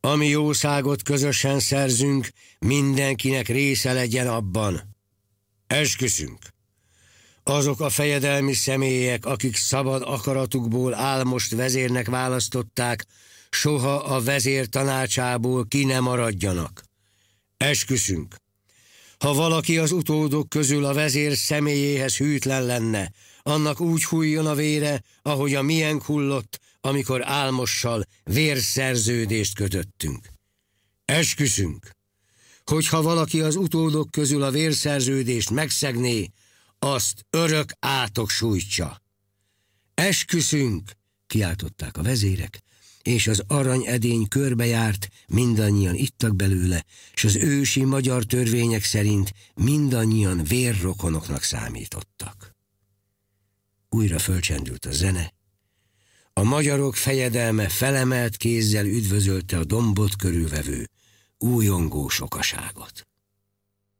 Ami jószágot közösen szerzünk, mindenkinek része legyen abban. Esküszünk. Azok a fejedelmi személyek, akik szabad akaratukból Álmost vezérnek választották, soha a vezér tanácsából ki ne maradjanak. Esküszünk. Ha valaki az utódok közül a vezér személyéhez hűtlen lenne, annak úgy hulljon a vére, ahogy a miénk hullott, amikor Álmossal vérszerződést kötöttünk. Esküszünk, hogyha valaki az utódok közül a vérszerződést megszegné, azt örök átok sújtsa. Esküszünk, kiáltották a vezérek, és az aranyedény körbejárt, mindannyian ittak belőle, és az ősi magyar törvények szerint mindannyian vérrokonoknak számítottak. Újra fölcsendült a zene. A magyarok fejedelme felemelt kézzel üdvözölte a dombot körülvevő újongó sokaságot.